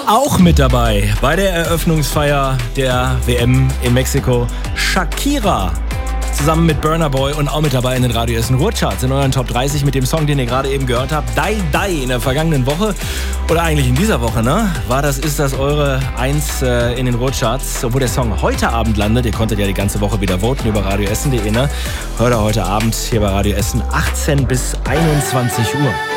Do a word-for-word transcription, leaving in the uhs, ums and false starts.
Auch mit dabei bei der Eröffnungsfeier der W M in Mexiko Shakira. Zusammen mit Burna Boy und auch mit dabei in den Radio Essen Ruhrcharts in euren Top dreißig mit dem Song, den ihr gerade eben gehört habt. Dai Dai in der vergangenen Woche oder eigentlich in dieser Woche, ne? War das, ist das eure Eins äh, in den Ruhrcharts, obwohl der Song heute Abend landet. Ihr konntet ja die ganze Woche wieder voten über radioessen punkt de, ne? Hört er heute Abend hier bei Radio Essen achtzehn bis einundzwanzig Uhr.